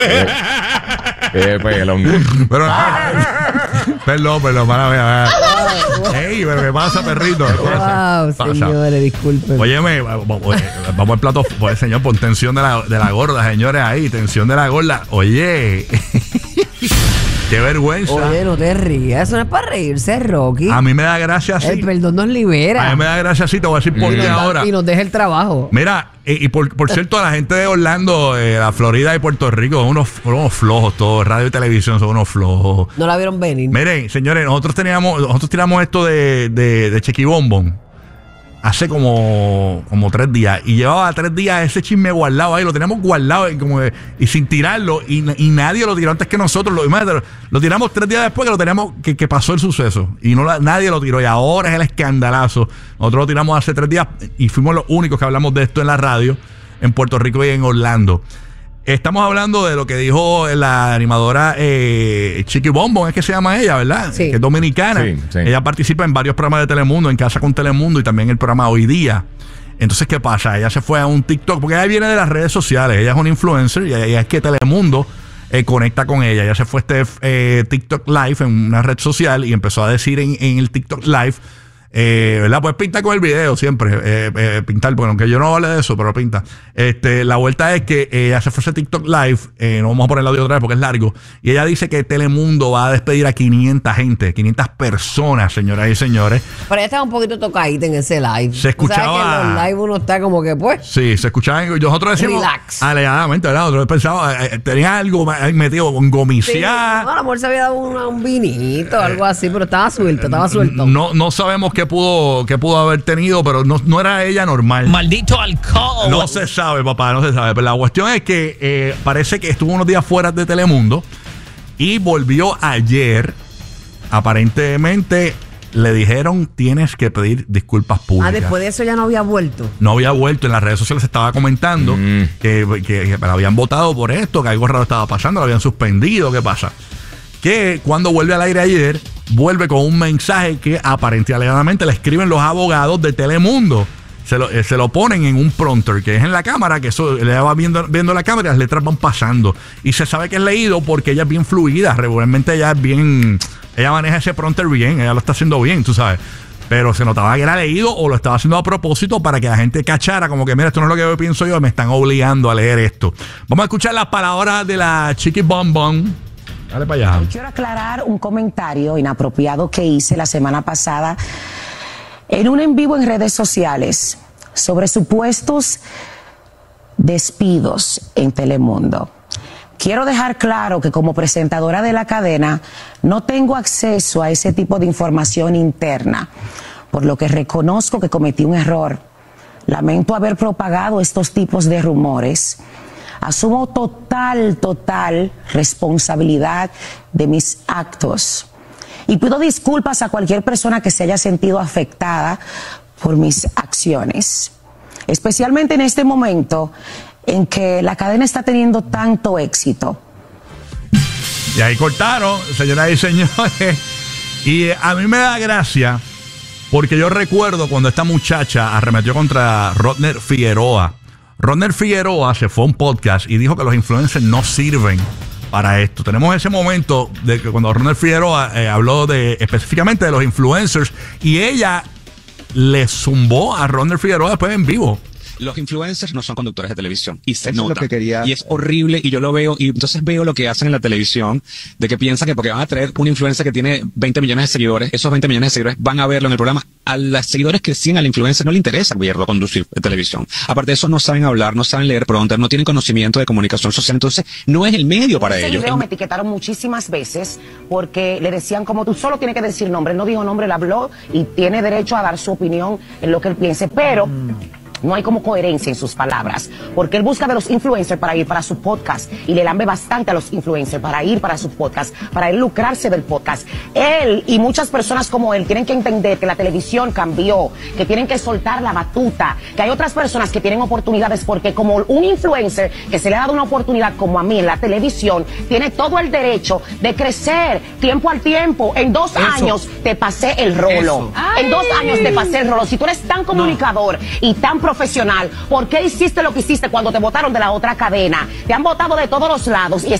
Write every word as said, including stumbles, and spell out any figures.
Eh, eh, pelón. Pero, perdón, perdón, para ver. Ey, pero ¿qué pasa, perrito? ¿Qué pasa? Wow, Pasa. señores, disculpen. Óyeme, vamos al plato. Pues, señor, pon tensión de la, de la gorda, señores, ahí. Tensión de la gorda. Oye, qué vergüenza. Oye, no te rías. Eso no es para reírse, Rocky. A mí me da gracia así. El perdón nos libera. A mí me da gracia así. Te voy a decir por y qué nos da- ahora. Y nos deja el trabajo. Mira, y, y por, por cierto, a la gente de Orlando, eh, la Florida y Puerto Rico, son unos, son unos flojos todos. Radio y televisión son unos flojos. No la vieron venir. Miren, señores, nosotros teníamos, nosotros tiramos esto de, de, de Chequibombón hace como, como tres días. Y llevaba tres días ese chisme guardado ahí. Lo teníamos guardado y, como de- y sin tirarlo. Y, y nadie lo tiró antes que nosotros. Lo, imagínate, lo tiramos tres días después que lo teníamos, que, que pasó el suceso. Y no la- nadie lo tiró. Y ahora es el escandalazo. Nosotros lo tiramos hace tres días y fuimos los únicos que hablamos de esto en la radio en Puerto Rico y en Orlando. Estamos hablando de lo que dijo la animadora eh, Chiqui Bombón, es que se llama ella, ¿verdad? Sí. Que es dominicana. Sí, sí. Ella participa en varios programas de Telemundo, en Casa con Telemundo y también el programa Hoy Día. Entonces, ¿qué pasa? Ella se fue a un TikTok, porque ella viene de las redes sociales, ella es una influencer y ella es que Telemundo eh, conecta con ella. Ella se fue a este eh, TikTok Live en una red social y empezó a decir en, en el TikTok Live, Eh, ¿verdad? Pues pinta con el video siempre. Eh, eh, pintar, bueno, aunque yo no hable de eso, pero pinta. Este, la vuelta es que ella se fue a ese TikTok Live. Eh, no vamos a poner el audio otra vez porque es largo. Y ella dice que Telemundo va a despedir a quinientas gente, quinientas personas, señoras y señores. Pero ella estaba un poquito tocadita en ese live. Se Tú sabes escuchaba- que en los live uno está como que, pues. Sí, se escuchaban. Nosotros decíamos. Relax. Alegadamente, ¿verdad? Nosotros pensábamos, eh, tenía algo ahí metido con Sí, gomiciar. no, a lo mejor se había dado una- un vinito, algo así, pero estaba suelto, estaba suelto. No, no sabemos qué pudo, qué pudo haber tenido, pero no, no era ella normal. Maldito alcohol. No se sabe, papá, no se sabe. Pero la cuestión es que eh, parece que estuvo unos días fuera de Telemundo y volvió ayer. Aparentemente le dijeron tienes que pedir disculpas públicas. Ah, después de eso ya no había vuelto. No había vuelto, en las redes sociales se estaba comentando Mm. que, que, que la habían votado por esto, que algo raro estaba pasando, la habían suspendido, ¿qué pasa? Que cuando vuelve al aire ayer, vuelve con un mensaje que aparentemente alegadamente le escriben los abogados de Telemundo. Se lo, eh, se lo ponen en un prompter, que es en la cámara, que eso le va viendo, viendo la cámara y las letras van pasando. Y se sabe que es leído porque ella es bien fluida, regularmente ella es bien, ella maneja ese prompter bien, ella lo está haciendo bien, tú sabes. Pero se notaba que era leído o lo estaba haciendo a propósito para que la gente cachara como que, mira, esto no es lo que yo pienso yo, me están obligando a leer esto. Vamos a escuchar las palabras de la Chiqui Bombón. Dale para allá. Quiero aclarar un comentario inapropiado que hice la semana pasada en un en vivo en redes sociales sobre supuestos despidos en Telemundo. Quiero dejar claro que como presentadora de la cadena no tengo acceso a ese tipo de información interna, por lo que reconozco que cometí un error. Lamento haber propagado estos tipos de rumores. Asumo total, total responsabilidad de mis actos. Y pido disculpas a cualquier persona que se haya sentido afectada por mis acciones. Especialmente en este momento en que la cadena está teniendo tanto éxito. Y ahí cortaron, señoras y señores. Y eh, a mí me da gracia porque yo recuerdo cuando esta muchacha arremetió contra Rodner Figueroa. Rodner Figueroa se fue a un podcast y dijo que los influencers no sirven para esto. Tenemos ese momento de que cuando Rodner Figueroa eh, habló de específicamente de los influencers y ella le zumbó a Rodner Figueroa después en vivo. Los influencers no son conductores de televisión y se Eso es nota. lo que quería- Y es horrible y yo lo veo y entonces veo lo que hacen en la televisión de que piensan que porque van a traer un influencer que tiene veinte millones de seguidores, esos veinte millones de seguidores van a verlo en el programa. A los seguidores que siguen al influencer no le interesa verlo conducir de televisión. Aparte de eso no saben hablar, no saben leer prompter, no tienen conocimiento de comunicación social, entonces no es el medio para Ese ellos. video El- me etiquetaron muchísimas veces porque le decían como tú solo tienes que decir nombre. No dijo nombre, él habló y tiene derecho a dar su opinión en lo que él piense, pero no hay como coherencia en sus palabras, porque él busca de los influencers para ir para su podcast y le lambe bastante a los influencers para ir para su podcast, para él lucrarse del podcast. Él y muchas personas como él tienen que entender que la televisión cambió, que tienen que soltar la batuta, que hay otras personas que tienen oportunidades, porque como un influencer que se le ha dado una oportunidad como a mí en la televisión, tiene todo el derecho de crecer tiempo al tiempo. En dos años te pasé el rolo. En dos años te pasé el rolo. Si tú eres tan comunicador y tan profesional. ¿Por qué hiciste lo que hiciste cuando te votaron de la otra cadena? Te han votado de todos los lados y